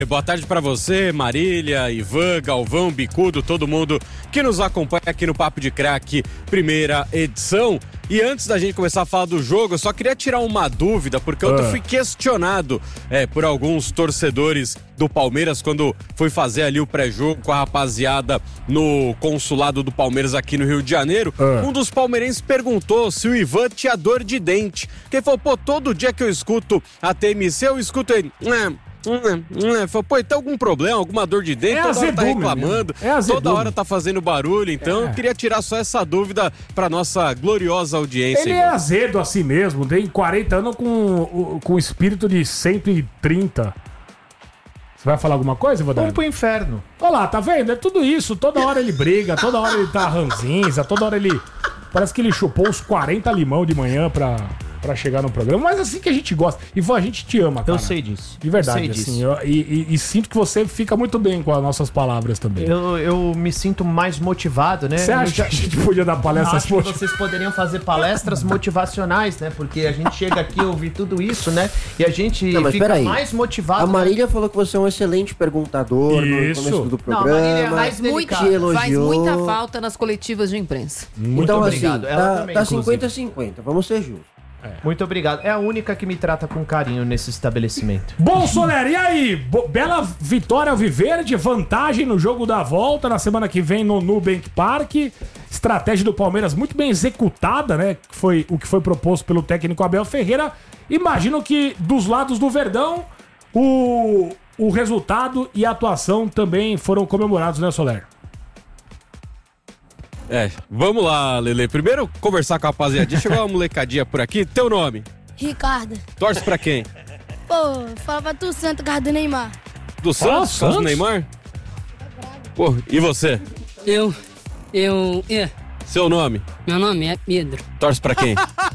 Boa tarde pra você, Marília, Ivan, Galvão, Bicudo, todo mundo que nos acompanha aqui no Papo de Craque, primeira edição. E antes da gente começar a falar do jogo, eu só queria tirar uma dúvida, porque ontem eu fui questionado por alguns torcedores do Palmeiras quando fui fazer ali o pré-jogo com a rapaziada no consulado do Palmeiras aqui no Rio de Janeiro. Um dos palmeirenses perguntou se o Ivan tinha dor de dente. Porque ele falou, todo dia que eu escuto a TMC, eu escuto ele... Falei, tem algum problema, alguma dor de dente? Toda hora tá reclamando, toda hora tá fazendo barulho, então eu queria tirar só essa dúvida pra nossa gloriosa audiência. Ele é azedo assim mesmo, tem 40 anos com espírito de 130. Você vai falar alguma coisa, Vodar? Vamos pro inferno. Olha lá, tá vendo? É tudo isso, toda hora ele briga, toda hora ele tá ranzinza, toda hora ele... Parece que ele chupou uns 40 limão de manhã pra chegar no programa, mas assim que a gente gosta. E a gente te ama, cara. Eu sei disso. De verdade, assim. E sinto que você fica muito bem com as nossas palavras também. Eu me sinto mais motivado, né? Você acha que a gente podia dar palestras? Acho que vocês poderiam fazer palestras motivacionais, né? Porque a gente chega aqui a ouvir tudo isso, né? E a gente fica mais motivado. A Marília falou que você é um excelente perguntador no começo do programa. Não, a Marília é mais delicada. Faz muita falta nas coletivas de imprensa. Muito obrigado. Assim, ela também, tá 50-50, vamos ser justos. Muito obrigado. É a única que me trata com carinho nesse estabelecimento. Bom, Soler, e aí? Bela vitória Alviverde, vantagem no jogo da volta na semana que vem no Nubank Park. Estratégia do Palmeiras muito bem executada, né? Foi o que foi proposto pelo técnico Abel Ferreira. Imagino que dos lados do Verdão, o resultado e a atuação também foram comemorados, né, Soler? Vamos lá, Lele. Primeiro, conversar com a rapaziadinha. Chegou uma molecadinha por aqui. Teu nome? Ricardo. Torce pra quem? Pô, fala pra tu, Santo, cara do Neymar. Do Santos? Santos? Do Neymar? Pô, e você? Eu. Seu nome? Meu nome é Pedro. Torce pra quem?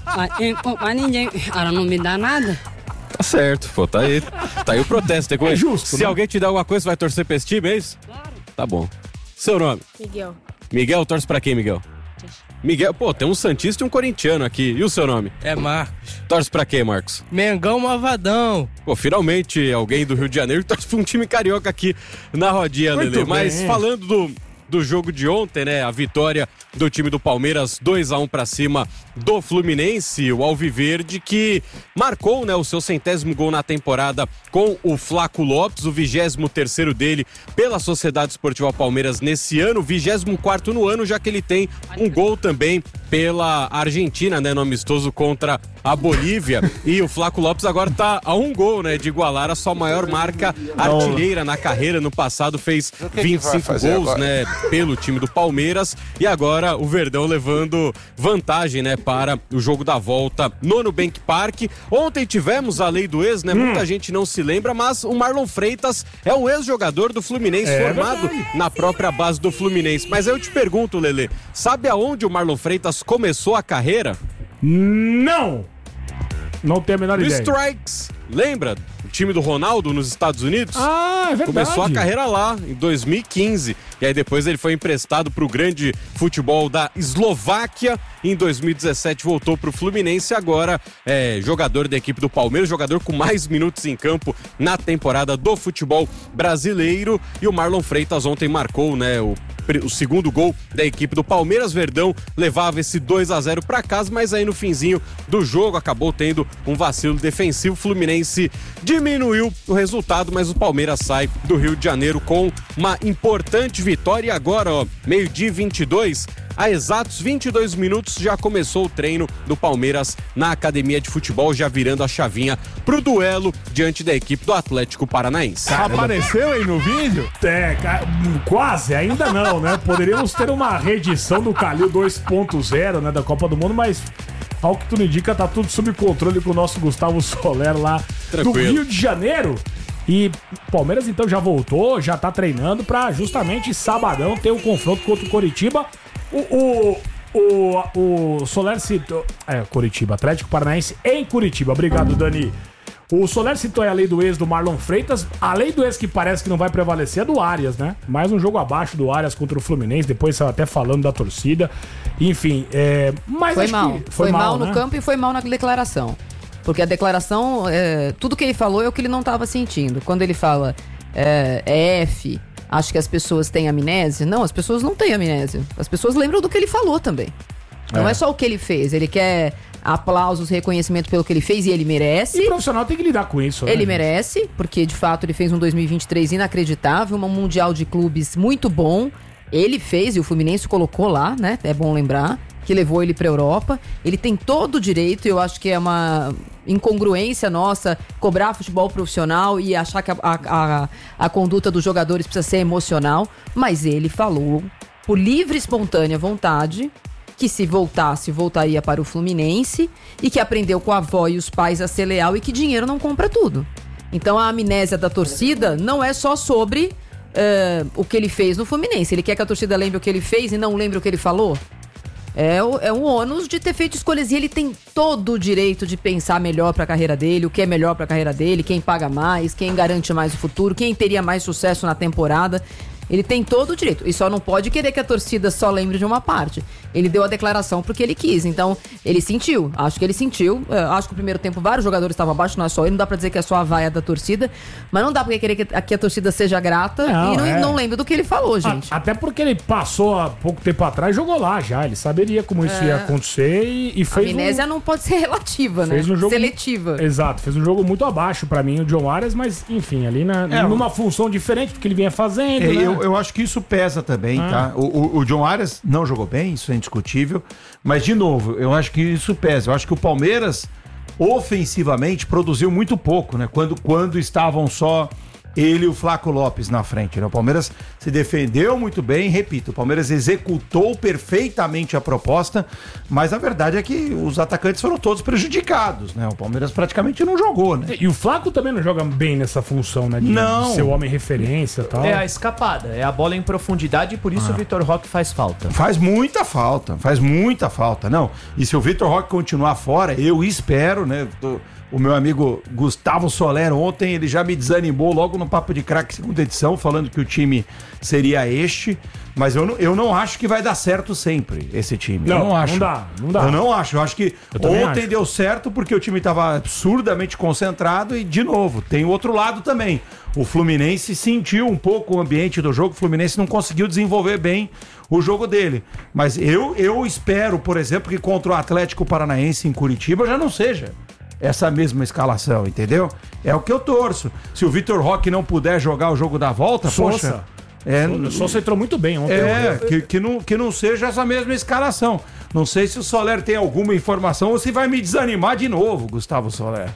Mas ninguém. Ela não me dá nada? Tá certo, pô, tá aí. Tá aí o protesto. É justo, Se né? alguém te dá alguma coisa, você vai torcer pra esse time, é isso? Claro. Tá bom. Seu nome? Miguel. Miguel, torce pra quem, Miguel? Miguel, pô, tem um santista e um corintiano aqui. E o seu nome? É Marcos. Torce pra quem, Marcos? Mengão Malvadão. Pô, finalmente alguém do Rio de Janeiro torce pra um time carioca aqui na rodinha, Lele. Mas falando do jogo de ontem, né? A vitória do time do Palmeiras, 2-1 pra cima do Fluminense, o Alviverde, que marcou, né, o seu 100º gol na temporada com o Flaco Lopes, o 23º dele pela Sociedade Esportiva Palmeiras nesse ano, 24º no ano, já que ele tem um gol também pela Argentina, né, no amistoso contra a Bolívia. E o Flaco Lopes agora tá a um gol, né, de igualar a sua maior marca artilheira na carreira. No passado fez 25 gols, né, pelo time do Palmeiras. E agora o Verdão levando vantagem, né, para o jogo da volta no Nubank Park. Ontem tivemos a lei do ex, né, muita gente não se lembra, mas o Marlon Freitas é um ex-jogador do Fluminense, formado na própria base do Fluminense. Mas aí eu te pergunto, Lelê, sabe aonde o Marlon Freitas começou a carreira? Não tenho a menor ideia. Strikes, lembra? O time do Ronaldo nos Estados Unidos? Ah, é verdade. Começou a carreira lá, em 2015. E aí depois ele foi emprestado para o grande futebol da Eslováquia. Em 2017 voltou para o Fluminense. Agora é jogador da equipe do Palmeiras, jogador com mais minutos em campo na temporada do futebol brasileiro. E o Marlon Freitas ontem marcou, né, o segundo gol da equipe do Palmeiras. Verdão levava esse 2-0 para casa, mas aí no finzinho do jogo acabou tendo um vacilo defensivo. O Fluminense diminuiu o resultado, mas o Palmeiras sai do Rio de Janeiro com uma importante vitória. E agora, ó, 12h22, há exatos 22 minutos já começou o treino do Palmeiras na academia de futebol, já virando a chavinha pro duelo diante da equipe do Atlético Paranaense. Apareceu aí no vídeo? Quase, ainda não, né? Poderíamos ter uma reedição do Calil 2.0, né, da Copa do Mundo, mas ao que tudo indica, tá tudo sob controle com o nosso Gustavo Soler lá do Rio de Janeiro. E o Palmeiras então já voltou, já tá treinando pra justamente sabadão ter o confronto contra o Coritiba. O Soler citou... Coritiba, Atlético Paranaense em Curitiba. Obrigado, Dani. O Soler citou a lei do ex do Marlon Freitas. A lei do ex que parece que não vai prevalecer é do Arias, né? Mais um jogo abaixo do Arias contra o Fluminense. Depois saiu até falando da torcida. Enfim, mas foi mal. Foi mal no né? campo e foi mal na declaração. Porque a declaração, tudo que ele falou é o que ele não estava sentindo. Quando ele fala F. Acho que as pessoas têm amnésia. Não, as pessoas não têm amnésia. As pessoas lembram do que ele falou também. Não é só o que ele fez. Ele quer aplausos, reconhecimento pelo que ele fez e ele merece. E o profissional tem que lidar com isso, né? Ele merece, porque de fato ele fez um 2023 inacreditável, um mundial de clubes muito bom. Ele fez e o Fluminense colocou lá, né? É bom lembrar, que levou ele pra Europa. Ele tem todo o direito, eu acho que é uma incongruência nossa cobrar futebol profissional e achar que a conduta dos jogadores precisa ser emocional. Mas ele falou, por livre e espontânea vontade, que se voltasse, voltaria para o Fluminense e que aprendeu com a avó e os pais a ser leal e que dinheiro não compra tudo. Então a amnésia da torcida não é só sobre o que ele fez no Fluminense. Ele quer que a torcida lembre o que ele fez e não lembre o que ele falou. É o ônus de ter feito escolhas e ele tem todo o direito de pensar melhor para a carreira dele, o que é melhor para a carreira dele, quem paga mais, quem garante mais o futuro, quem teria mais sucesso na temporada. Ele tem todo o direito. E só não pode querer que a torcida só lembre de uma parte. Ele deu a declaração porque ele quis. Então, ele sentiu. Acho que ele sentiu. Acho que no primeiro tempo vários jogadores estavam abaixo, não é só ele. Não dá pra dizer que é só a vaia da torcida. Mas não dá pra querer que a torcida seja grata não lembre do que ele falou, gente. Até porque ele passou há pouco tempo atrás e jogou lá já. Ele saberia como isso ia acontecer e fez. A amnésia não pode ser relativa, né? Fez um jogo seletiva. Exato. Fez um jogo muito abaixo pra mim, o John Arias, mas enfim, ali numa função diferente do que ele vinha fazendo. Né? Eu acho que isso pesa também, tá? O John Arias não jogou bem, isso é indiscutível. Mas, de novo, eu acho que isso pesa. Eu acho que o Palmeiras, ofensivamente, produziu muito pouco, né? Quando estavam só ele e o Flaco Lopes na frente, né? O Palmeiras se defendeu muito bem, repito, o Palmeiras executou perfeitamente a proposta, mas a verdade é que os atacantes foram todos prejudicados, né? O Palmeiras praticamente não jogou, né? E o Flaco também não joga bem nessa função, né? De ser o homem referência e tal. É a escapada, é a bola em profundidade e por isso o Vitor Roque faz falta. Faz muita falta, não. E se o Vitor Roque continuar fora, eu espero, né? O meu amigo Gustavo Soler ontem, ele já me desanimou logo no Papo de Craque segunda edição, falando que o time seria este, mas eu não acho que vai dar certo sempre esse time. Não, eu não acho. Não dá. Eu não acho. Eu acho que ontem deu certo porque o time estava absurdamente concentrado e, de novo, tem o outro lado também. O Fluminense sentiu um pouco o ambiente do jogo, o Fluminense não conseguiu desenvolver bem o jogo dele. Mas eu espero, por exemplo, que contra o Atlético Paranaense em Curitiba já não seja essa mesma escalação, entendeu? É o que eu torço. Se o Vitor Roque não puder jogar o jogo da volta, Sousa entrou muito bem ontem. Que não seja essa mesma escalação. Não sei se o Soler tem alguma informação ou se vai me desanimar de novo, Gustavo Soler.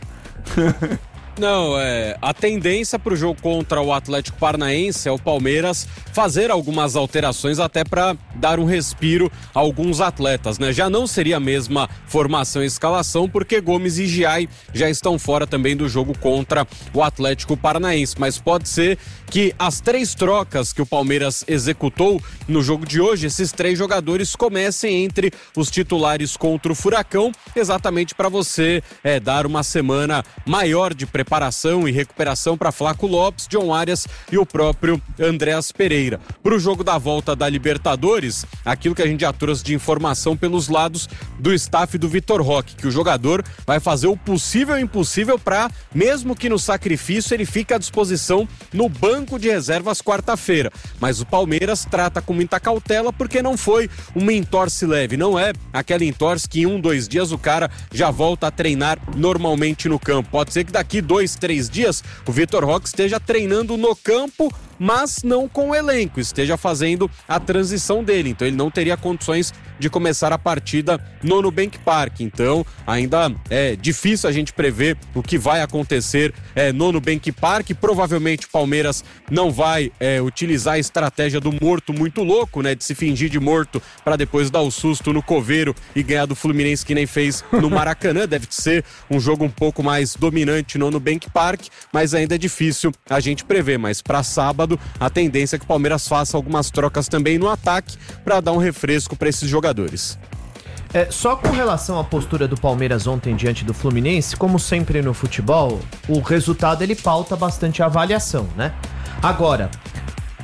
Não, a tendência para o jogo contra o Atlético Paranaense é o Palmeiras fazer algumas alterações até para dar um respiro a alguns atletas, né? Já não seria a mesma formação e escalação porque Gomes e Giai já estão fora também do jogo contra o Atlético Paranaense, mas pode ser que as 3 trocas que o Palmeiras executou no jogo de hoje, esses 3 jogadores comecem entre os titulares contra o Furacão, exatamente para você dar uma semana maior de preparação e recuperação para Flaco Lopes, John Arias e o próprio Andreas Pereira. Para o jogo da volta da Libertadores, aquilo que a gente já trouxe de informação pelos lados do staff do Vitor Roque, que o jogador vai fazer o possível e impossível para, mesmo que no sacrifício, ele fique à disposição no banco de reservas quarta-feira. Mas o Palmeiras trata com muita cautela porque não foi uma entorse leve, não é aquela entorse que em 1-2 dias o cara já volta a treinar normalmente no campo. Pode ser que daqui 2-3 dias o Vitor Roque esteja treinando no campo, mas não com o elenco, esteja fazendo a transição dele, então ele não teria condições de começar a partida no Nubank Park, então ainda é difícil a gente prever o que vai acontecer no Nubank Park. Provavelmente o Palmeiras não vai utilizar a estratégia do morto muito louco, né, de se fingir de morto para depois dar o susto no Coveiro e ganhar do Fluminense que nem fez no Maracanã. Deve ser um jogo um pouco mais dominante no Nubank Park, mas ainda é difícil a gente prever, mas para sábado a tendência é que o Palmeiras faça algumas trocas também no ataque para dar um refresco para esses jogadores. Só com relação à postura do Palmeiras ontem diante do Fluminense, como sempre no futebol, o resultado ele pauta bastante a avaliação, né? Agora,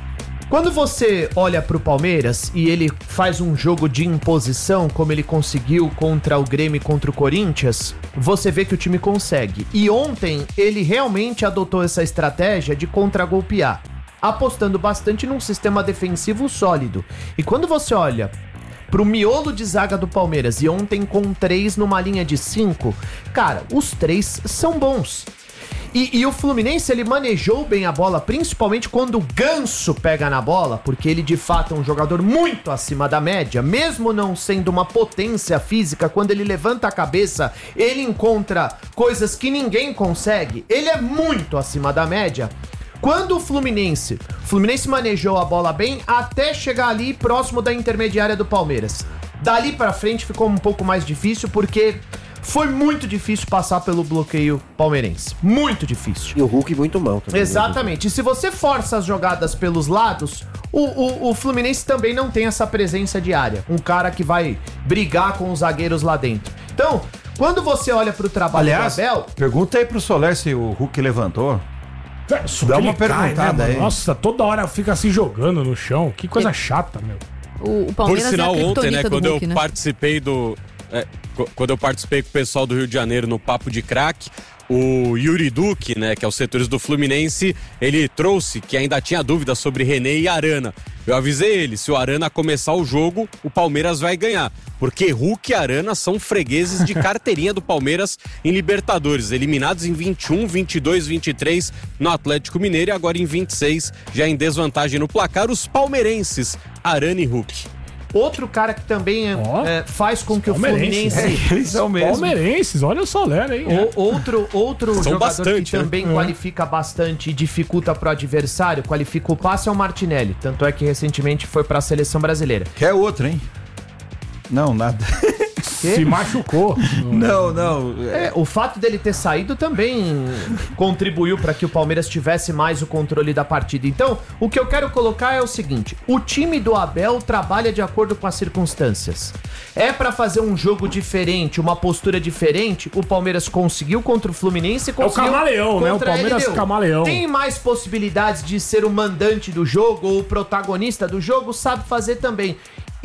Quando você olha pro Palmeiras e ele faz um jogo de imposição, como ele conseguiu contra o Grêmio e contra o Corinthians, você vê que o time consegue. E ontem ele realmente adotou essa estratégia de contragolpear, apostando bastante num sistema defensivo sólido. E quando você olha pro miolo de zaga do Palmeiras e ontem com 3 numa linha de 5, cara, os 3 são bons. E o Fluminense, ele manejou bem a bola, principalmente quando o Ganso pega na bola, porque ele de fato é um jogador muito acima da média, mesmo não sendo uma potência física, quando ele levanta a cabeça, ele encontra coisas que ninguém consegue, ele é muito acima da média. Quando o Fluminense manejou a bola bem até chegar ali próximo da intermediária do Palmeiras. Dali pra frente ficou um pouco mais difícil, porque foi muito difícil passar pelo bloqueio palmeirense. Muito difícil. E o Hulk muito mal também. Exatamente. E se você força as jogadas pelos lados, o Fluminense também não tem essa presença de área. Um cara que vai brigar com os zagueiros lá dentro. Então, quando você olha pro trabalho do Abel... Pergunta aí pro Soler se o Hulk levantou. Dá uma perguntada aí. Nossa, toda hora fica se jogando no chão. Que coisa chata, meu. O Palmeiras por sinal, é a ontem, né, quando Hulk, eu participei quando eu participei com o pessoal do Rio de Janeiro no Papo de Craque, o Yuri Duque, né, que é os setores do Fluminense, ele trouxe que ainda tinha dúvidas sobre René e Arana. Eu avisei ele, se o Arana começar o jogo, o Palmeiras vai ganhar. Porque Hulk e Arana são fregueses de carteirinha do Palmeiras em Libertadores, eliminados em 21, 22, 23 no Atlético Mineiro e agora em 26, já em desvantagem no placar, os palmeirenses, Arana e Hulk. Outro cara que também faz com que o Fluminense... Eles são mesmo. Palmeirenses, olha o Soler aí. Outro jogador bastante, que também qualifica bastante e dificulta pro adversário, qualifica o passe, é o Martinelli. Tanto é que recentemente foi pra seleção brasileira. Quer outro, hein? Não, nada. Se machucou. Não. O fato dele ter saído também contribuiu para que o Palmeiras tivesse mais o controle da partida. Então, o que eu quero colocar é o seguinte: o time do Abel trabalha de acordo com as circunstâncias. É para fazer um jogo diferente, uma postura diferente. O Palmeiras conseguiu contra o Fluminense. É o camaleão, né? O Palmeiras camaleão. Tem mais possibilidades de ser o mandante do jogo ou o protagonista do jogo, sabe fazer também.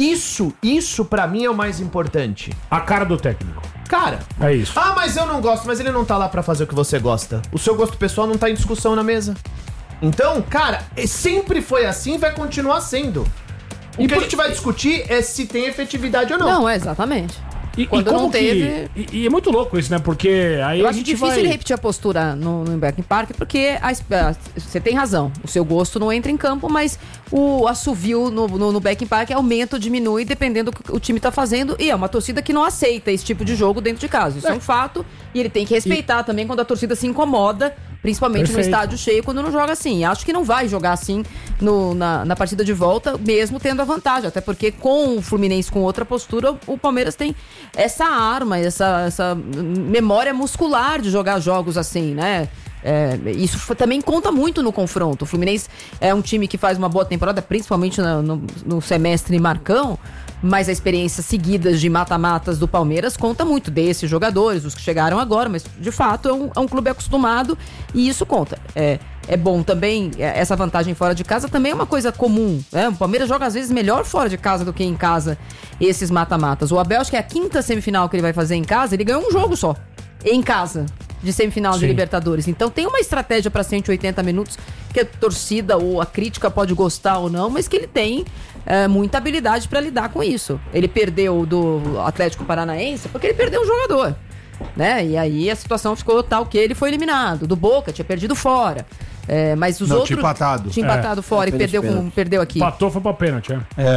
Isso pra mim é o mais importante. A cara do técnico. Cara. É isso. Ah, mas eu não gosto, mas ele não tá lá pra fazer o que você gosta. O seu gosto pessoal não tá em discussão na mesa. Então, cara, sempre foi assim e vai continuar sendo. O que a gente vai discutir é se tem efetividade ou não. Não, exatamente. E como teve... E é muito louco isso, né? Porque aí eu acho difícil ele repetir a postura no Beckman Park, porque você tem razão. O seu gosto não entra em campo, mas o assovio no Beckman Park aumenta ou diminui dependendo do que o time tá fazendo. E é uma torcida que não aceita esse tipo de jogo dentro de casa. Isso é um fato. E ele tem que respeitar também quando a torcida se incomoda, principalmente no estádio cheio, quando não joga assim. Acho que não vai jogar assim na partida de volta, mesmo tendo a vantagem. Até porque com o Fluminense com outra postura, o Palmeiras tem essa arma, essa memória muscular de jogar jogos assim, né? Isso também conta muito no confronto. O Fluminense é um time que faz uma boa temporada, principalmente no semestre Marcão, mas a experiência seguidas de mata-matas do Palmeiras conta muito desses jogadores, os que chegaram agora, mas de fato é um clube acostumado e isso conta. É bom também, essa vantagem fora de casa também é uma coisa comum, né? O Palmeiras joga às vezes melhor fora de casa do que em casa esses mata-matas. O Abel, acho que é a 5ª semifinal que ele vai fazer em casa, ele ganhou um jogo só, em casa, de semifinal de Libertadores. Então tem uma estratégia para 180 minutos que a torcida ou a crítica pode gostar ou não, mas que ele tem muita habilidade para lidar com isso. Ele perdeu do Atlético Paranaense porque ele perdeu um jogador, né? E aí a situação ficou tal que ele foi eliminado. Do Boca, tinha perdido fora. Mas os outros... Tinha empatado fora e perdeu aqui. Empatou, foi pra pênalti,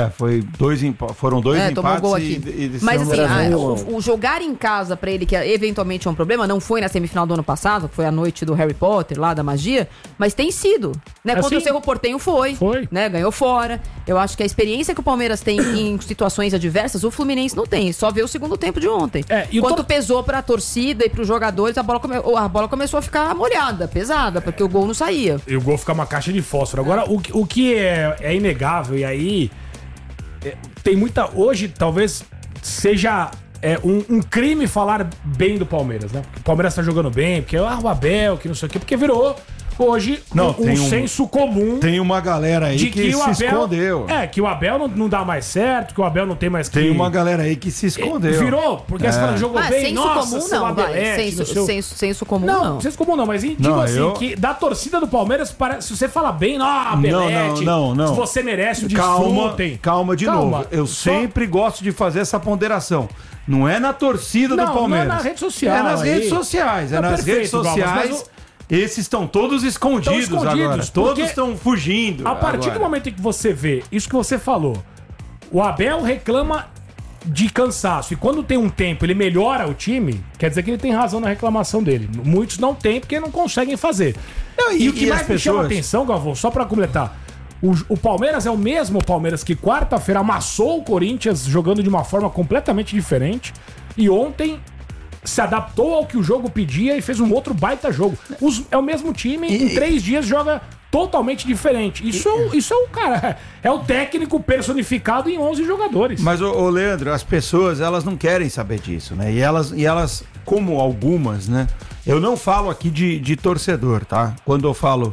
foram dois empates tomou gol aqui. Mas assim, o jogar em casa pra ele, que eventualmente é um problema, não foi na semifinal do ano passado, foi a noite do Harry Potter, lá da magia, mas tem sido, né? Contra o Cerro Porteño foi, né? Ganhou fora. Eu acho que a experiência que o Palmeiras tem em situações adversas, o Fluminense não tem. Só vê o segundo tempo de ontem. Quando pesou pra torcida e pros jogadores, a bola começou a ficar molhada, pesada, porque o gol não saía. E o gol fica uma caixa de fósforo. Agora, o que é inegável, e aí tem muita... Hoje, talvez, seja um crime falar bem do Palmeiras, né? Porque o Palmeiras tá jogando bem, porque o Abel, que não sei o quê, porque virou hoje um senso comum. Tem uma galera aí de que se escondeu. Que o Abel não dá mais certo, que o Abel não tem mais que... Tem uma galera aí que se escondeu. Virou, porque você fala, jogou bem, senso comum não, vai. Senso comum não. Senso comum não, mas digo assim, que da torcida do Palmeiras, se você fala bem, Belete, não. se você merece o desfrute. Calma de novo. Eu sempre gosto de fazer essa ponderação. Não é na torcida do Palmeiras. Não é na rede social. É nas redes sociais. É nas redes sociais. Esses estão todos escondidos agora. Todos estão fugindo. A partir do momento em que você vê isso que você falou, o Abel reclama de cansaço. E quando tem um tempo, ele melhora o time, quer dizer que ele tem razão na reclamação dele. Muitos não têm porque não conseguem fazer. E o que mais me chama a atenção, Galvão, só pra completar, o Palmeiras é o mesmo Palmeiras que quarta-feira amassou o Corinthians jogando de uma forma completamente diferente. E ontem se adaptou ao que o jogo pedia e fez um outro baita jogo. É o mesmo time, em 3 dias joga totalmente diferente. Isso é o cara, é o técnico personificado em 11 jogadores. Mas, ô Leandro, as pessoas, elas não querem saber disso, né? E elas, como algumas, né? Eu não falo aqui de torcedor, tá? Quando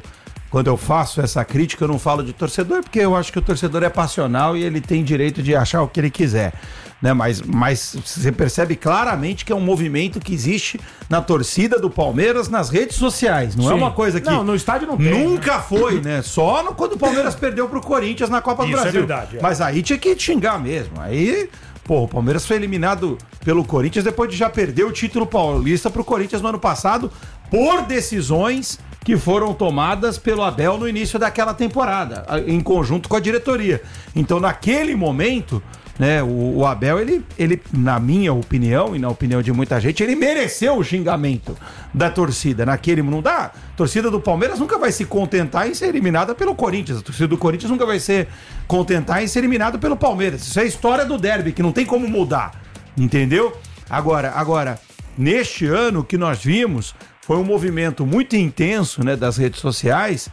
eu faço essa crítica, eu não falo de torcedor, porque eu acho que o torcedor é passional e ele tem direito de achar o que ele quiser, né? Mas você percebe claramente que é um movimento que existe na torcida do Palmeiras nas redes sociais. Não é uma coisa que... Não, no estádio não tem. Nunca foi, né? Só quando o Palmeiras perdeu pro Corinthians na Copa do Brasil. Isso é verdade. Mas aí tinha que xingar mesmo. Aí... Pô, o Palmeiras foi eliminado pelo Corinthians depois de já perder o título paulista pro Corinthians no ano passado por decisões que foram tomadas pelo Abel no início daquela temporada, em conjunto com a diretoria. Então, naquele momento, né, o Abel, ele, na minha opinião e na opinião de muita gente, ele mereceu o xingamento da torcida. Não dá. A torcida do Palmeiras nunca vai se contentar em ser eliminada pelo Corinthians. A torcida do Corinthians nunca vai se contentar em ser eliminada pelo Palmeiras. Isso é a história do derby, que não tem como mudar. Entendeu? Agora, neste ano, o que nós vimos foi um movimento muito intenso, né, das redes sociais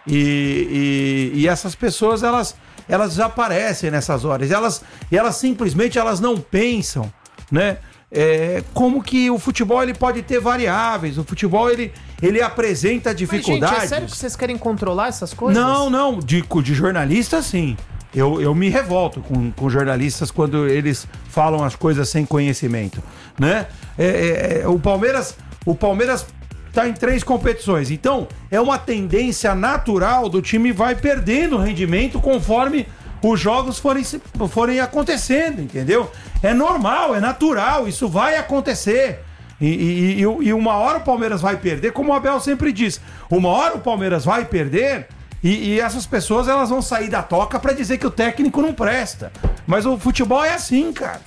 e essas pessoas, elas desaparecem nessas horas. Elas simplesmente não pensam, né? Como que o futebol ele pode ter variáveis, o futebol ele apresenta dificuldades. Mas, gente, é sério que vocês querem controlar essas coisas? Não, de jornalista sim. Eu me revolto com jornalistas quando eles falam as coisas sem conhecimento, né? O Palmeiras tá em 3 competições, então é uma tendência natural do time vai perdendo rendimento conforme os jogos forem acontecendo, entendeu? É normal, é natural, isso vai acontecer. E uma hora o Palmeiras vai perder, como o Abel sempre diz, uma hora o Palmeiras vai perder e essas pessoas elas vão sair da toca pra dizer que o técnico não presta. Mas o futebol é assim, cara.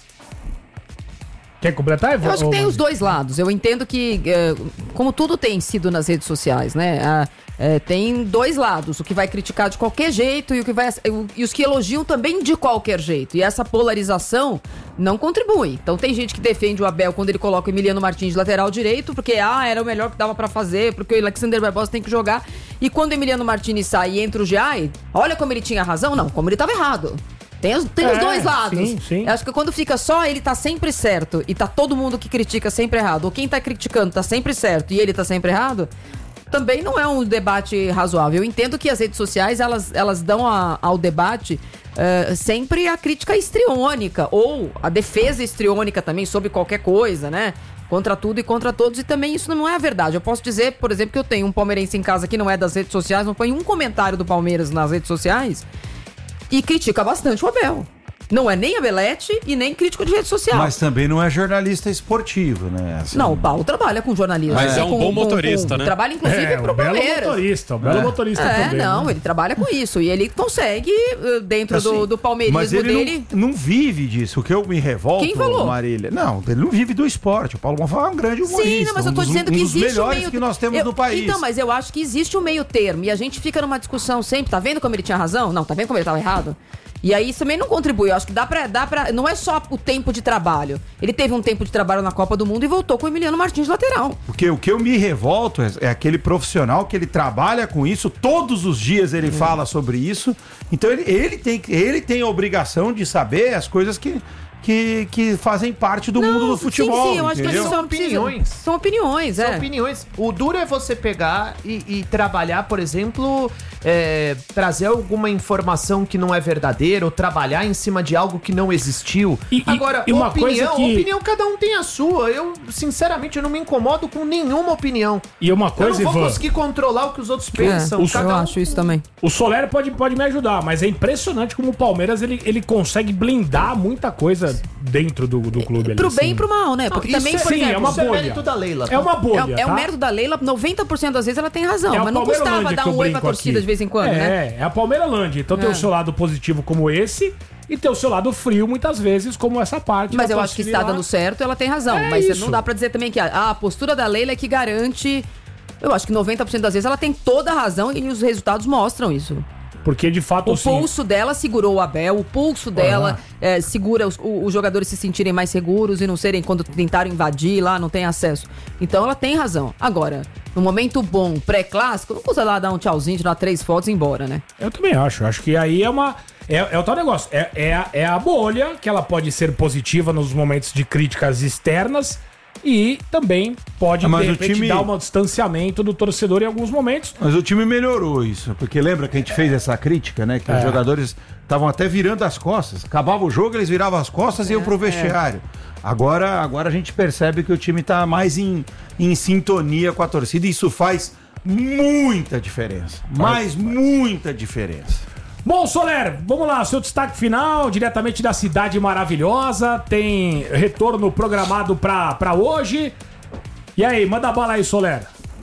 Quer completar? Eu acho que tem os dois lados. Eu entendo que, como tudo tem sido nas redes sociais, né? Tem 2 lados. O que vai criticar de qualquer jeito e os que elogiam também de qualquer jeito. E essa polarização não contribui. Então tem gente que defende o Abel quando ele coloca o Emiliano Martins de lateral direito, porque era o melhor que dava pra fazer, porque o Alexander Barbosa tem que jogar. E quando o Emiliano Martins sai e entra o Giai, olha como ele tinha razão. Não, como ele tava errado. Tem os 2 lados. Sim. Eu acho que quando fica só ele tá sempre certo e tá todo mundo que critica sempre errado, ou quem tá criticando tá sempre certo e ele tá sempre errado, também não é um debate razoável. Eu entendo que as redes sociais, elas dão ao debate sempre a crítica histriônica, ou a defesa histriônica também sobre qualquer coisa, né? Contra tudo e contra todos, e também isso não é a verdade. Eu posso dizer, por exemplo, que eu tenho um palmeirense em casa que não é das redes sociais, não põe um comentário do Palmeiras nas redes sociais e critica bastante o Abel. Não é nem a Belete e nem crítico de rede social. Mas também não é jornalista esportivo, né? Assim... Não, o Paulo trabalha com jornalismo. Mas é um bom motorista, né? Trabalha, inclusive, pro Palmeiras. Um belo motorista também. Não, ele trabalha com isso. E ele consegue, dentro assim, do palmeirismo mas ele dele... Não vive disso. O que eu me revolto, quem falou? Marília... Não, ele não vive do esporte. O Paulo Bonfá é um grande humorista. Sim, não, mas eu tô dizendo que existe um dos melhores que nós temos no país. Então, mas eu acho que existe um meio termo. E a gente fica numa discussão sempre. Tá vendo como ele tinha razão? Não, tá vendo como ele tava errado? E aí isso também não contribui. Eu acho que dá pra... Não é só o tempo de trabalho. Ele teve um tempo de trabalho na Copa do Mundo e voltou com o Emiliano Martins de lateral. Porque o que eu me revolto é aquele profissional que ele trabalha com isso, todos os dias ele fala sobre isso. Então ele tem a obrigação de saber as coisas que que fazem parte do mundo do futebol. Sim, eu acho entendeu? que são opiniões. São opiniões, São opiniões. O duro é você pegar e trabalhar, por exemplo, trazer alguma informação que não é verdadeira ou trabalhar em cima de algo que não existiu. Agora, uma coisa que... opinião, cada um tem a sua. Eu, sinceramente, eu não me incomodo com nenhuma opinião. E uma coisa, eu não vou Ivan, conseguir controlar o que os outros pensam. Eu acho isso também. o Soler pode me ajudar, mas é impressionante como o Palmeiras ele consegue blindar muita coisa dentro do clube ali. Pro bem e pro mal, né? Porque também, por exemplo, é uma Isso é bolha. mérito da Leila. É uma bolha, é o tá? mérito da Leila, 90% das vezes ela tem razão, É a mas não Palmeiralândia custava dar que eu um oi pra brinco torcida aqui. de vez em quando, né? É a Palmeiralândia. Então tem o seu lado positivo como esse e tem o seu lado frio muitas vezes como essa parte. Mas da eu acho que torcida está lá. dando certo, ela tem razão. É Mas isso. não dá pra dizer também que a postura da Leila é que garante... Eu acho que 90% das vezes ela tem toda a razão e os resultados mostram isso. Porque de fato O pulso dela segurou o Abel, o pulso dela segura os jogadores se sentirem mais seguros e não serem quando tentaram invadir lá, não tem acesso. Então ela tem razão. Agora, no momento bom, pré-clássico, não custa lá dar um tchauzinho, tirar 3 fotos e ir embora, né? Eu também acho. Acho que aí é o tal negócio. É a bolha, que ela pode ser positiva nos momentos de críticas externas e também pode, Mas de o repente, time- dar um distanciamento do torcedor em alguns momentos. Mas o time melhorou isso, porque lembra que a gente fez essa crítica, né? Que os jogadores estavam até virando as costas. Acabava o jogo, eles viravam as costas e iam pro vestiário. Agora a gente percebe que o time tá mais em sintonia com a torcida e isso faz muita diferença. Mas muita diferença. Bom, Soler, vamos lá, seu destaque final, diretamente da cidade maravilhosa, tem retorno programado pra hoje. E aí, manda bala aí, Soler.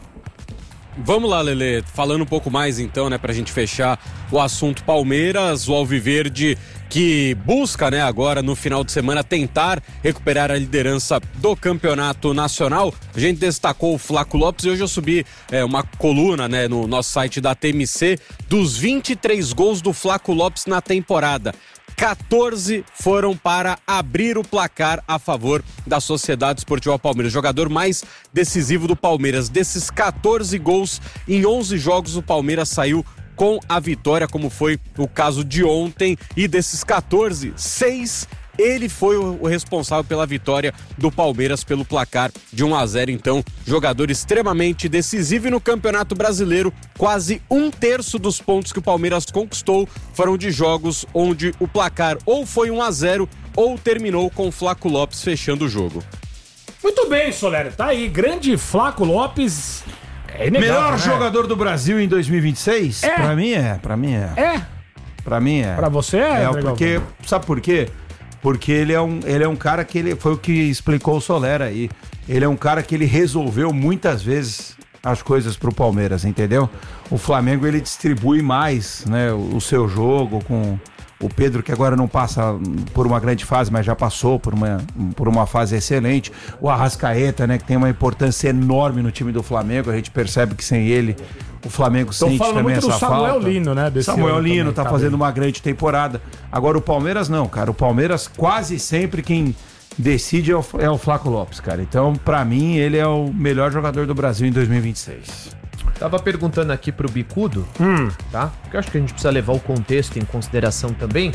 Vamos lá, Lelê, falando um pouco mais então, né, pra gente fechar o assunto Palmeiras, o Alviverde que busca, né, agora no final de semana tentar recuperar a liderança do campeonato nacional. A gente destacou o Flaco Lopes e hoje eu subi uma coluna, né, no nosso site da TMC dos 23 gols do Flaco Lopes na temporada. 14 foram para abrir o placar a favor da Sociedade Esportiva Palmeiras. Jogador mais decisivo do Palmeiras. Desses 14 gols, em 11 jogos o Palmeiras saiu com a vitória, como foi o caso de ontem. E desses 14, 6 ele foi o responsável pela vitória do Palmeiras pelo placar de 1-0. Então, jogador extremamente decisivo. E no Campeonato Brasileiro, quase 1/3 dos pontos que o Palmeiras conquistou foram de jogos onde o placar ou foi 1-0 ou terminou com o Flaco Lopes fechando o jogo. Muito bem, Soler, tá aí, grande Flaco Lopes. É inegável, Melhor né? jogador do Brasil em 2026? É. Pra mim é. É? Pra mim é. Pra você é? porque, sabe por quê? Porque ele é um cara que foi o que explicou o Soler aí. Ele é um cara que ele resolveu muitas vezes as coisas pro Palmeiras, entendeu? O Flamengo ele distribui mais, né, o seu jogo com o Pedro, que agora não passa por uma grande fase, mas já passou por uma fase excelente. O Arrascaeta, né, que tem uma importância enorme no time do Flamengo. A gente percebe que sem ele o Flamengo sente também muito essa do Samuel falta. Lino, né? desse Samuel ano Lino também, tá fazendo uma grande temporada. Agora o Palmeiras não, cara. O Palmeiras quase sempre quem decide é o Flaco Lopes, cara. Então, pra mim, ele é o melhor jogador do Brasil em 2026. Tava perguntando aqui pro Bicudo, tá? Porque eu acho que a gente precisa levar o contexto em consideração também.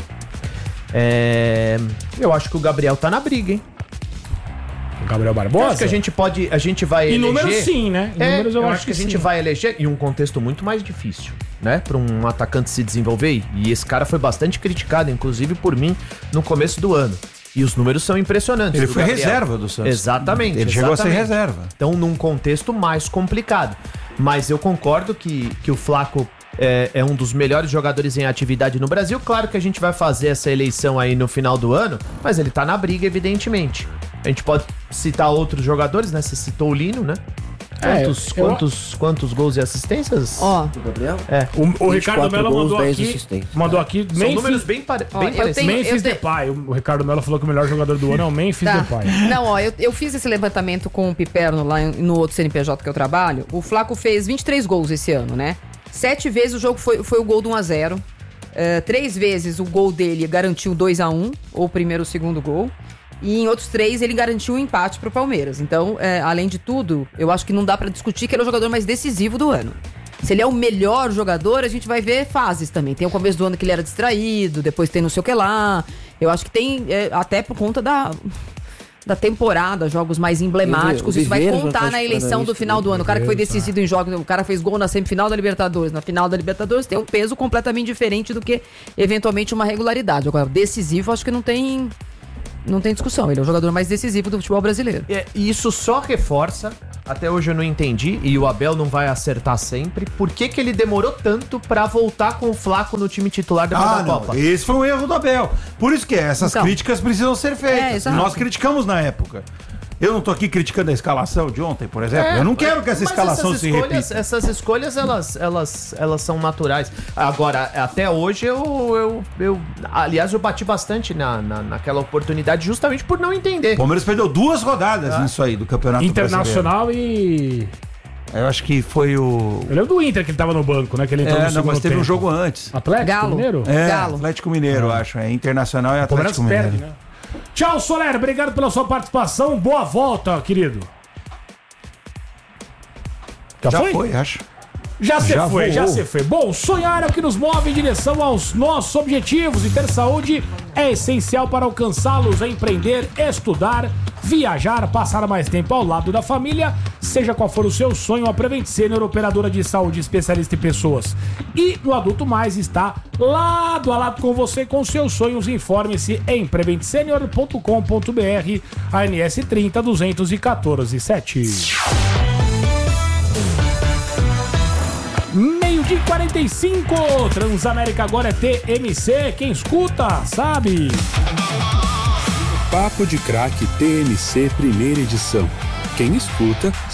Eu acho que o Gabriel tá na briga, hein? Gabriel Eu Barbosa? acho que a gente vai Em eleger... números sim, né? Em números eu acho que a gente sim. vai eleger em um contexto muito mais difícil, né? Pra um atacante se desenvolver. E esse cara foi bastante criticado, inclusive por mim, no começo do ano. E os números são impressionantes. Ele do foi Gabriel. reserva do Santos. Exatamente. Ele chegou a ser exatamente. reserva. Então, num contexto mais complicado. Mas eu concordo que o Flaco é um dos melhores jogadores em atividade no Brasil. Claro que a gente vai fazer essa eleição aí no final do ano, mas ele tá na briga, evidentemente. A gente pode citar outros jogadores, né? Você citou o Lino, né? Quantos gols e assistências? Ó, Do Gabriel? O Ricardo 24 Melo gols, mandou 10 aqui. assistências. Mandou aqui. São números bem parecidos. tenho- Memphis eu Depay. O Ricardo Melo falou que o melhor jogador do ano é o Memphis tá. Depay. Não, ó, eu fiz esse levantamento com o Piperno lá no outro CNPJ que eu trabalho. O Flaco fez 23 gols esse ano, né? 7 vezes o jogo foi o gol do 1-0. 3 vezes o gol dele garantiu 2-1, ou o primeiro ou o segundo gol. E em outros 3 ele garantiu um empate pro Palmeiras. Então, além de tudo, eu acho que não dá pra discutir que ele é o jogador mais decisivo do ano. Se ele é o melhor jogador, a gente vai ver fases também. Tem o começo do ano que ele era distraído, depois tem não sei o que lá. Eu acho que tem, até por conta da temporada, jogos mais emblemáticos, isso vai contar na eleição do final do ano. O cara que foi decisivo em jogos, o cara fez gol na semifinal da Libertadores, na final da Libertadores, tem um peso completamente diferente do que, eventualmente, uma regularidade. Agora, decisivo, acho que não tem discussão. Ele é o jogador mais decisivo do futebol brasileiro. E isso só reforça, até hoje eu não entendi, e o Abel não vai acertar sempre, por que ele demorou tanto pra voltar com o Flaco no time titular depois da Copa? Esse foi um erro do Abel. Por isso que essas críticas precisam ser feitas. Nós criticamos na época. Eu não tô aqui criticando a escalação de ontem, por exemplo. Eu não quero que essa escalação se repita. Essas escolhas, elas são naturais. Agora, até hoje, aliás, eu bati bastante naquela oportunidade justamente por não entender. O Palmeiras perdeu 2 rodadas nisso aí do Campeonato Internacional Brasileiro. Eu acho que foi o... Eu lembro do Inter que ele tava no banco, né? Que ele entrou no segundo mas teve tempo. um jogo antes. Atlético Mineiro? Galo. Atlético Mineiro, acho. Internacional e Atlético Mineiro. Perde, né? Tchau, Soler. Obrigado pela sua participação. Boa volta, querido. Já foi, acho. Já se foi. Bom, sonhar é o que nos move em direção aos nossos objetivos e ter saúde é essencial para alcançá-los, empreender, estudar, viajar, passar mais tempo ao lado da família, seja qual for o seu sonho, a Prevent Senior, operadora de saúde especialista em pessoas e no Adulto Mais, está lado a lado com você com seus sonhos. Informe-se em preventsenior.com.br, ANS 30 214 7. 12:45, Transamérica agora é TMC, quem escuta sabe. Papo de Craque TMC primeira edição. Quem escuta